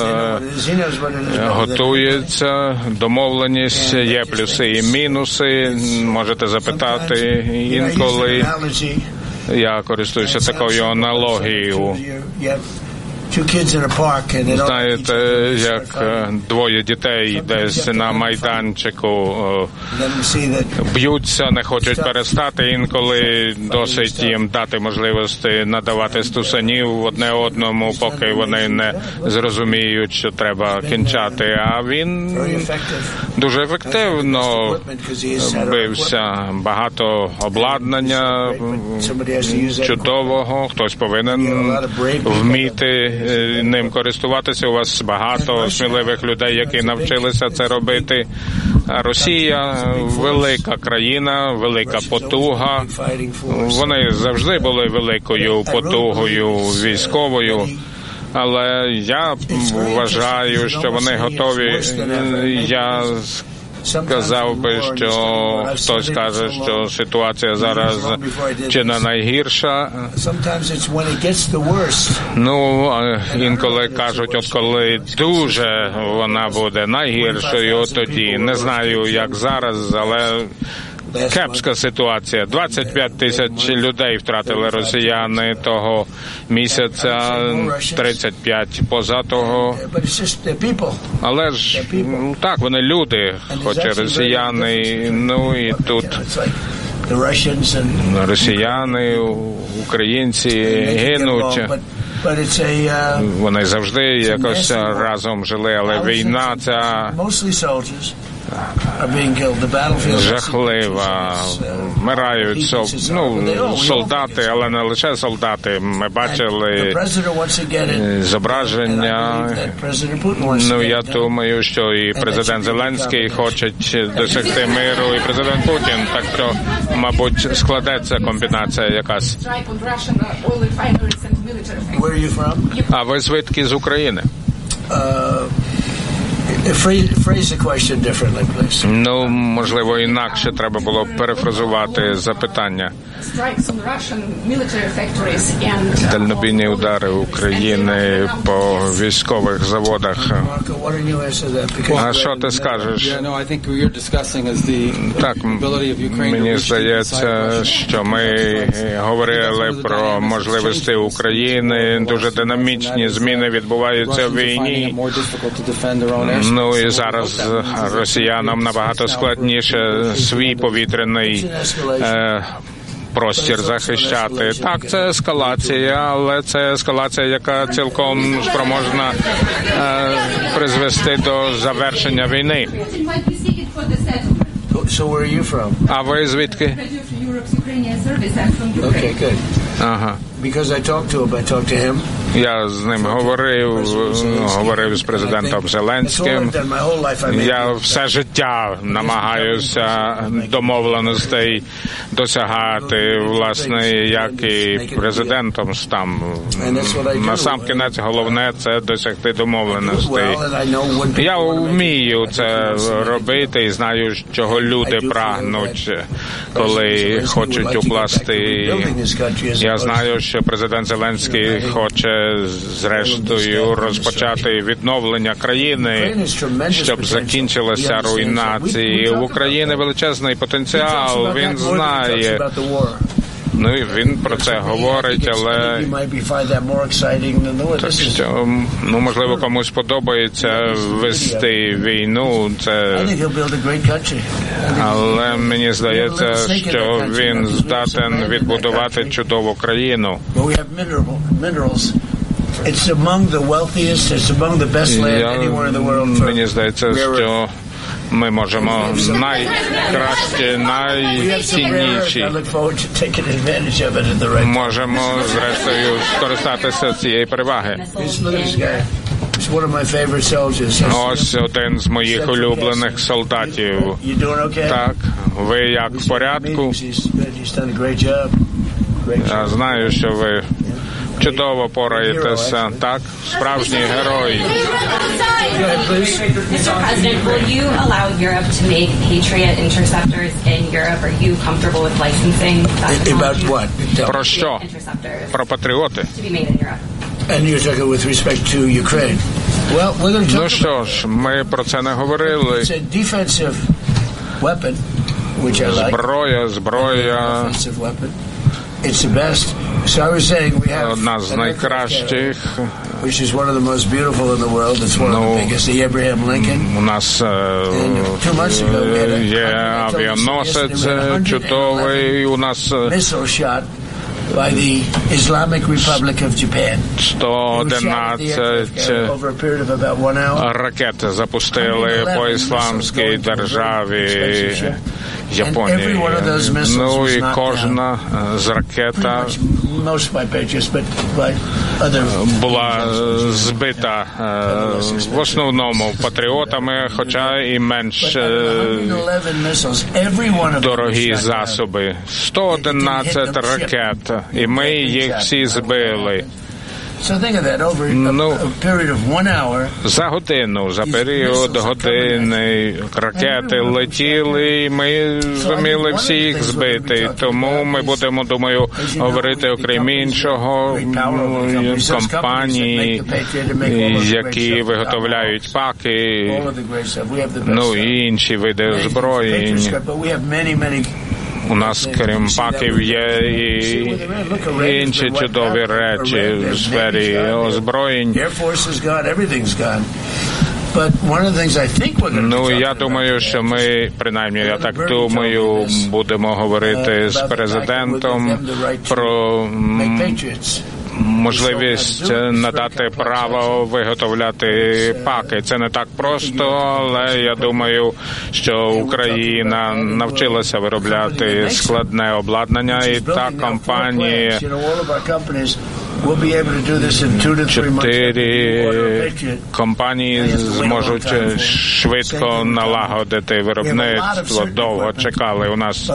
готується, домовленість, є плюси і мінуси, можете запитати інколи. Я користуюся такою аналогією. Знаєте, як двоє дітей десь на майданчику б'ються, не хочуть перестати, інколи досить їм дати можливості надавати стусанів одне одному, поки вони не зрозуміють, що треба кінчати. А він дуже ефективно бився. Багато обладнання чудового, хтось повинен вміти ним користуватися. У вас багато сміливих людей, які навчилися це робити. Росія – велика країна, велика потуга. Вони завжди були великою потугою військовою. Але я вважаю, що вони готові. Я сказав би, що хтось каже, що ситуація зараз чи не найгірша. Ну, інколи кажуть, от коли дуже вона буде найгіршою, тоді не знаю, як зараз, але кепська ситуація. двадцять п'ять тисяч людей втратили росіяни того місяця, тридцять п'ять поза того. Але ж, так, вони люди, хоч і росіяни, ну і тут росіяни, українці гинуть. Вони завжди якось разом жили, але війна ця жахлива. Вмирають сол... ну, солдати, але не лише солдати. Ми бачили зображення. Ну, я думаю, що і президент Зеленський хоче досягти миру, і президент Путін. Так що, мабуть, складеться комбінація якась. А ви звідки з України? Ну, можливо, інакше треба було перефразувати запитання. Дальнобійні удари України по військових заводах. А що ти скажеш? Так, мені здається, що ми говорили про можливості України, дуже динамічні зміни відбуваються в війні. Ну і зараз росіянам набагато складніше свій повітряний е, простір захищати. Так, це ескалація, але це ескалація, яка цілком спроможна е, призвести до завершення війни. А ви звідки? Ага. Я з ним говорив, говорив з президентом Зеленським. Я все життя намагаюся домовленостей досягати, власне, як і президентом там. Насамкінець головне – це досягти домовленостей. Я вмію це робити і знаю, чого люди прагнуть, коли хочуть укласти. Я знаю, що президент Зеленський хоче, зрештою, розпочати відновлення країни, щоб закінчилася руйнація. В Україні величезний потенціал, він знає. Ну і він про це говорить, але так що, ну, можливо, комусь подобається вести війну, це, але мені здається, що він здатен відбудувати чудову країну. Я, мені здається, що ми можемо найкраще, найцінніші. Можемо, зрештою, скористатися цієї переваги. Ось один з моїх улюблених солдатів. Так, ви як в порядку? Я знаю, що ви чудово пораєтеся. Так, справжній герой. Mister President, will you allow Europe to make Patriot interceptors in Europe? Are you comfortable with licensing that technology? Про що? Про патріоти? To be made in Europe. And you're talking with respect to Ukraine. Well, we're going to talk Ну що ж, ми про це не говорили. It's a defensive weapon, which I like. Зброя, зброя. Offensive weapon. It's the best. So I was saying we have одна з найкращих. Which is one of the most beautiful in the world. It's one of the biggest. The Abraham Lincoln. У нас є авіаносець чудовий. У нас missile shot by the Islamic Republic of Japan. сто одинадцять ракет запустили по ісламській державі Японії. Ну і кожна з ракета була збита в основному патріотами, хоча і менш дорогі засоби. сто одинадцять ракет, і ми їх всі збили. Ну, за годину, за період години ракети летіли, і ми зуміли всі їх збити. Тому ми будемо, думаю, говорити, окрім іншого, компанії, які виготовляють паки, ну і інші види озброєнь. У нас, крім паків, є і інші чудові речі в сфері озброєнь. Ну, я думаю, що ми, принаймні, я так думаю, будемо говорити з президентом про можливість надати право виготовляти паки. Це не так просто, але я думаю, що Україна навчилася виробляти складне обладнання, і та компанія Чотири компанії зможуть швидко налагодити виробництво. Довго чекали. У нас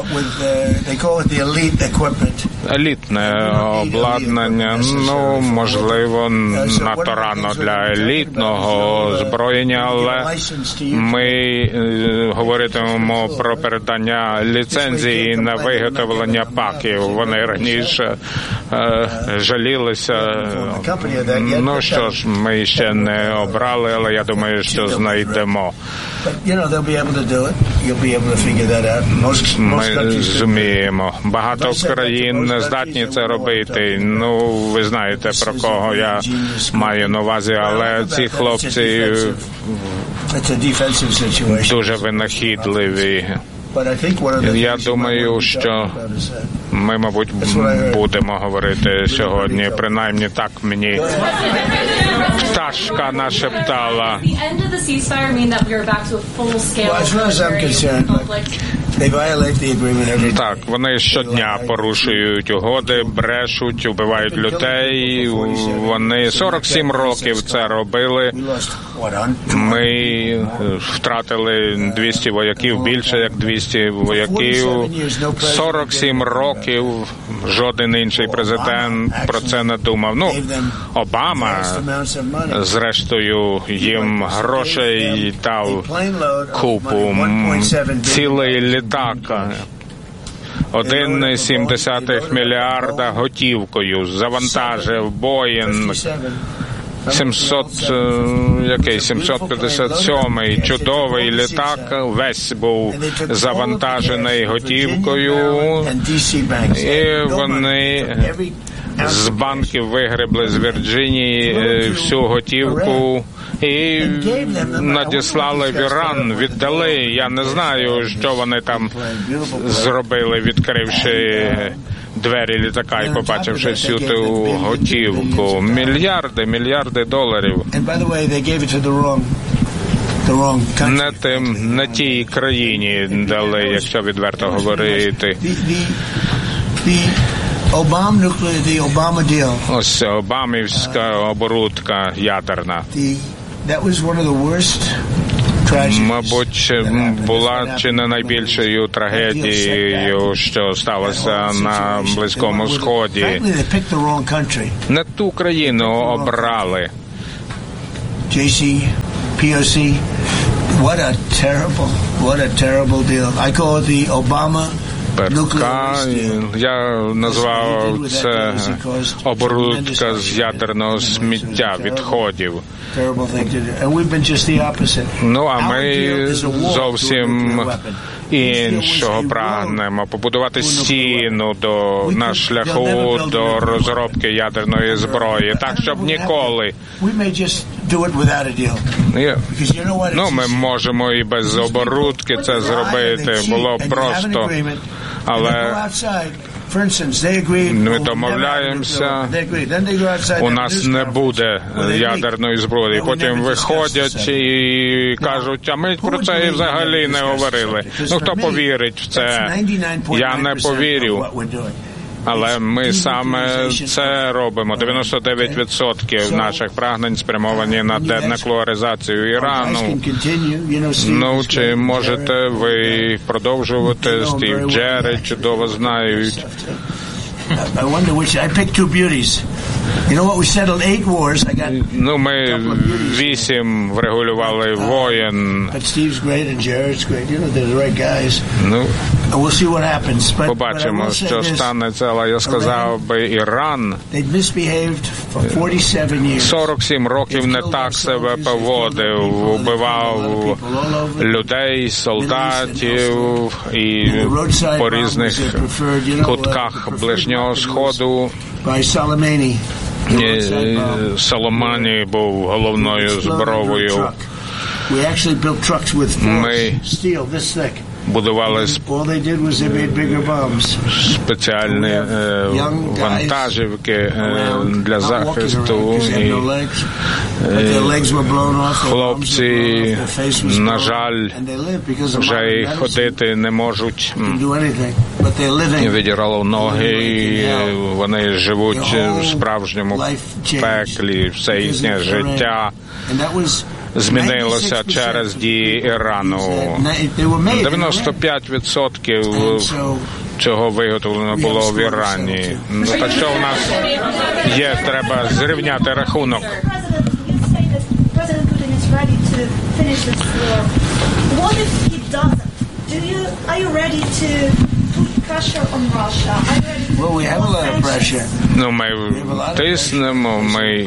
елітне обладнання. Ну, можливо, надто рано для елітного озброєння, але ми говоритимемо про передання ліцензії на виготовлення паків. Вони раніше е, жалілися. Ну що ж, ми ще не обрали, але я думаю, що знайдемо. Ми зуміємо. Багато країн не здатні це робити. Ну, ви знаєте, про кого я маю на увазі, але ці хлопці дуже винахідливі. Я думаю, що ми, мабуть, будемо говорити сьогодні, принаймні так мені пташка нашептала. Так, вони щодня порушують угоди, брешуть, убивають людей. Вони сорок сім років це робили. Ми втратили двісті вояків, більше як двісті вояків. сорок сім років жоден інший президент про це не думав. Ну, Обама, зрештою, їм грошей дав купу, цілий літак. один цілих сім десятих мільярда готівкою завантажив Боїнг. сімсот, який, сімсот п'ятдесят сьомий чудовий літак, весь був завантажений готівкою, і вони з банків вигребли з Вірджинії всю готівку і надіслали в Іран, віддали. Я не знаю, що вони там зробили, відкривши двері літака і побачивши всю ту готівку. Мільярди, мільярди доларів. Не тим, не тій країні дали, якщо відверто говорити. Ось обамівська оборудка ядерна. Мабуть, була чи не найбільшою трагедією, що сталося на Близькому Сході. Не ту країну обрали. джей сі, пі о сі, what a terrible, what a terrible deal. I call it the Obama Перка, я назвав це оборудка з ядерного сміття, відходів. Ну, а ми зовсім іншого прагнемо. Побудувати стіну до, на шляху до розробки ядерної зброї, так, щоб ніколи. Ну, ми можемо і без оборудки це зробити, було просто. Але ми домовляємося, у нас не буде ядерної зброї. Потім виходять і кажуть, а ми про це і взагалі не говорили. Ну, хто повірить в це? Я не повірю. Але ми саме це робимо. дев'яносто дев'ять відсотків наших прагнень спрямовані на денуклеаризацію Ірану. Ну, чи можете ви продовжувати? Стів Джерри чудово знають. Ну, ми вісім врегулювали воєн. Ну, побачимо, що станеться, але я сказав би, Іран сорок сім років не так себе поводив, убивав людей, солдатів і по різних кутках Ближнього Сходу. Соломані був головною зброєю. Ми будували спеціальні е, вантажівки е, для захисту, і е, хлопці, на жаль, вже й ходити не можуть, відірвало ноги, і вони живуть в справжньому пеклі, все їхнє життя змінилося через дії Ірану. дев'яносто п'ять відсотків цього виготовлено було в Ірані. Ну, так що у нас є, треба зрівняти рахунок. Ну, ми тиснемо, ми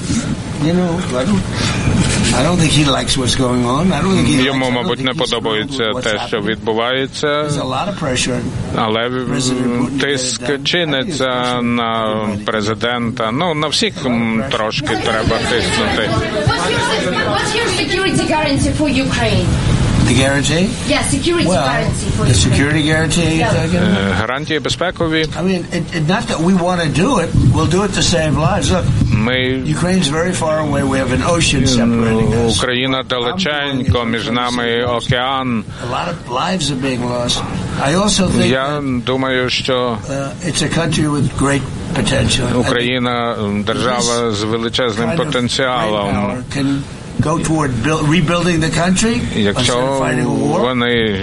Йому, мабуть, не подобається те, що відбувається, але тиск чиниться на президента. Ну, на всіх трошки треба тиснути. The guarantee? Yeah, security well, guarantee. For the security guarantee you're talking about? Гарантії безпекові. I mean, it, it, not that we want to do it. We'll do it to save lives. Look, Ukraine's very far away. We have an ocean separating us. Україна далеченько, між нами океан. A lot of lives are being lost. I also think Я думаю, що uh, it's a country with great potential. Україна держава з величезним потенціалом. Go toward build, rebuilding the country. Якщо вони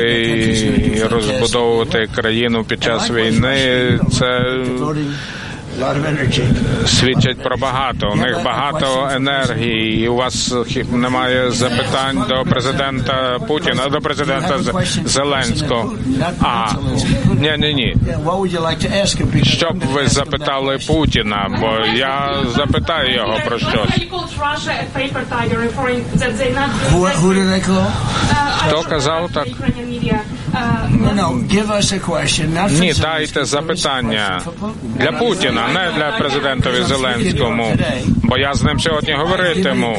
почали розбудовувати країну під час війни, це свідчать про багато. У них багато енергії. І у вас немає запитань до президента Путіна, до президента Зеленського. А, ні, ні, ні. Що б ви запитали Путіна? Бо я запитаю його про щось. Хто казав так? Ні, дайте запитання для Путіна, не для президентові Зеленському, бо я з ним сьогодні говоритиму.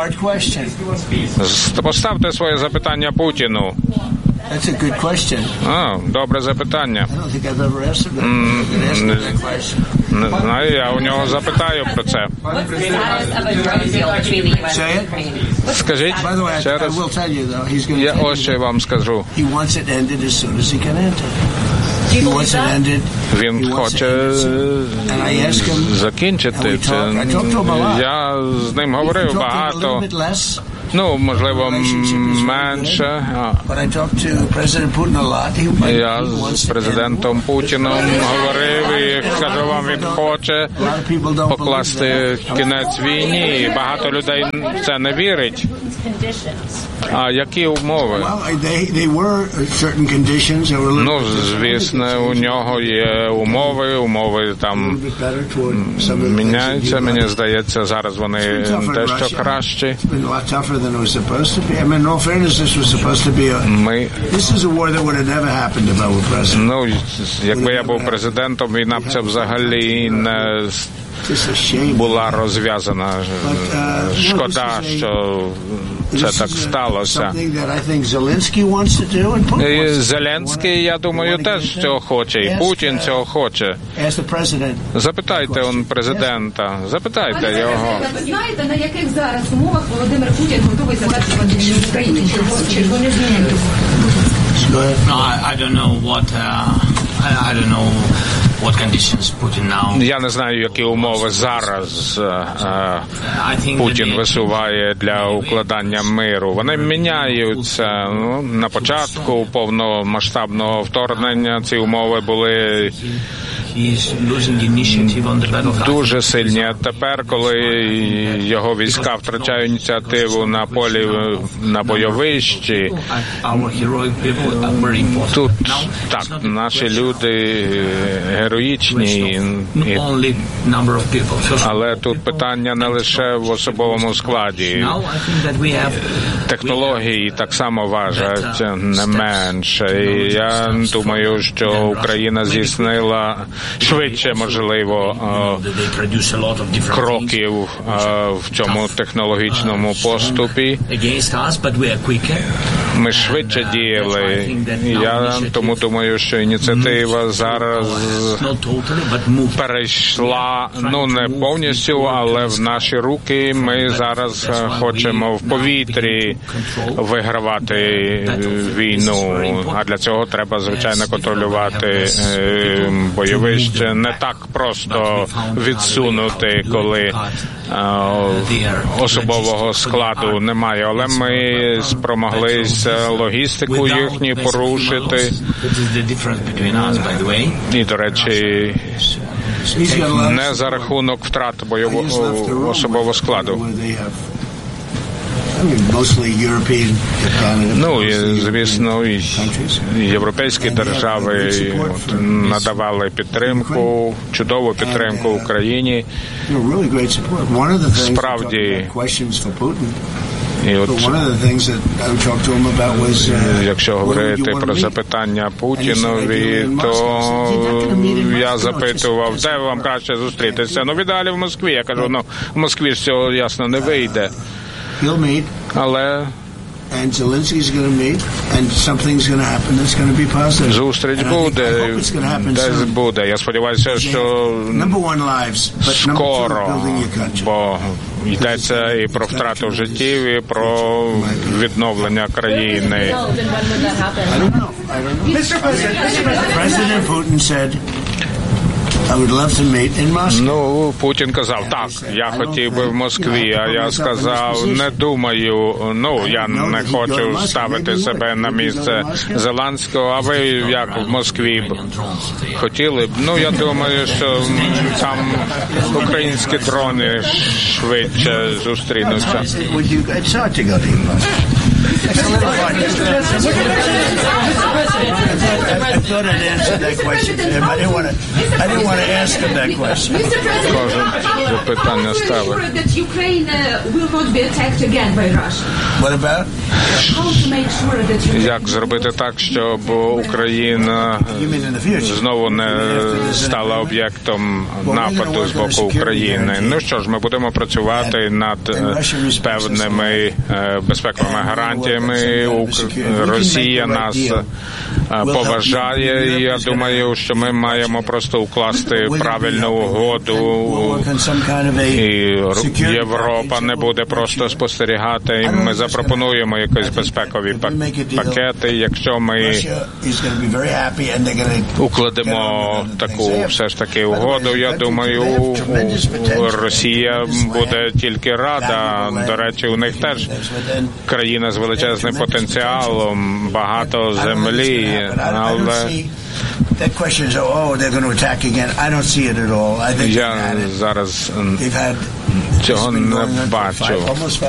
Поставте своє запитання Путіну. That's a good question. А, добре запитання. I don't think I've ever asked him that. Mm, I could ask him that question. Не знаю, я у нього запитаю про це. Скажіть, ще раз. Я ось що вам скажу. Він хоче закінчити це. Я з ним говорив багато. Ну, можливо, менше. Я з президентом Путіном говорив і, скажу вам, він хоче покласти кінець війні. І багато людей в це не вірить. А які умови? Ну, звісно, у нього є умови, умови там міняються. Мені здається, зараз вони дещо кращі. Ми... Ну, якби я був президентом, війна б це взагалі не була розв'язана. Шкода, що це так сталося. І Зеленський, я думаю, теж цього хоче. І Путін цього хоче. Запитайте он президента. Запитайте його. Ви знаєте, на яких зараз умовах Володимир Путін готовий завершувати війну в Україні? Чого не змінити? No, I, I don't know what uh, I, I don't know what conditions Putin now. Я не знаю, які умови зараз uh, Путін висуває для укладання миру. Вони міняються. Ну, на початку повномасштабного вторгнення ці умови були дуже сильні. А тепер, коли його війська втрачають ініціативу на полі, на бойовищі, тут, так, наші люди героїчні, але тут питання не лише в особовому складі. Технології так само важать не менше. І я думаю, що Україна здійснила швидше, можливо, кроків в цьому технологічному поступі. Ми швидше діяли. Я тому думаю, що ініціатива зараз перейшла, ну, не повністю, але в наші руки. Ми зараз хочемо в повітрі вигравати війну, а для цього треба, звичайно, контролювати бойовище. Не так просто відсунути, коли особового складу немає, але ми спромоглися логістику їхню порушити. І, до речі, не за рахунок втрат бойового особового складу. Ну, і, звісно, і європейські держави надавали підтримку, чудову підтримку Україні. Справді, і от, якщо говорити про запитання Путінові, то я запитував, де вам краще зустрітися? Ну, в ідеалі в Москві. Я кажу, ну, в Москві ж цього, ясно, не вийде. Але зустріч буде, десь буде. Я сподіваюся, що скоро, бо йдеться і про втрату життів, і про відновлення країни. I would love to meet in Moscow. Ну, Путін казав, так, я хотів би в Москві, а я сказав, не думаю, ну, я не хочу ставити себе на місце Зеленського, а ви як в Москві б хотіли б? Ну, я думаю, що там українські дрони швидше зустрінуться. I thought I'd answer that question. I didn't want to. I didn't want to ask him that question. Кожен запитання ставить. That Ukraine will not be attacked again by Russia. What about? How to make sure that you... Як зробити так, щоб Україна знову не стала об'єктом нападу з боку України? Ну що ж, ми будемо працювати над певними безпековими гарантіями. Росія нас поважає, і я думаю, що ми маємо просто укласти правильну угоду, і Європа не буде просто спостерігати, і ми запропонуємо якісь безпекові пакети, якщо ми укладемо таку все ж таки угоду, я думаю, Росія буде тільки рада. До речі, у них теж країна з величезним потенціалом, багато землі, але я зараз цього не бачу.